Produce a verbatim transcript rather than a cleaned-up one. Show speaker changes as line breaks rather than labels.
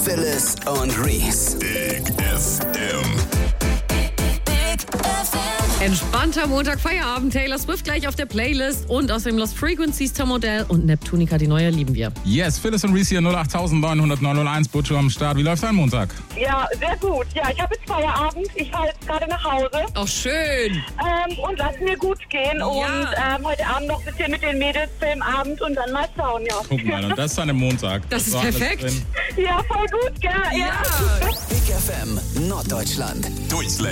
Phyllis und Reese.
Big F M.
Entspannter Montag, Feierabend. Taylor Swift gleich auf der Playlist und außerdem Lost Frequencies, Tom Odell und Neptunica, die neue, lieben wir.
Yes, Phyllis und Reese hier, null acht neun null null neun null eins, Butcher am Start. Wie läuft dein Montag?
Ja, sehr gut. Ja, ich habe jetzt Feierabend. Ich fahre jetzt gerade nach Hause.
Auch schön.
Ähm, und lass mir gut gehen.
Ja.
Und ähm, heute Abend noch ein bisschen mit den Mädels Filmabend und dann mal schauen, ja.
Guck mal, und das ist dann am Montag.
Das ist
war alles
perfekt.
drin.
Ja, voll gut, gell? Ja.
Ja.
Big F M Norddeutschland.
Durchslam.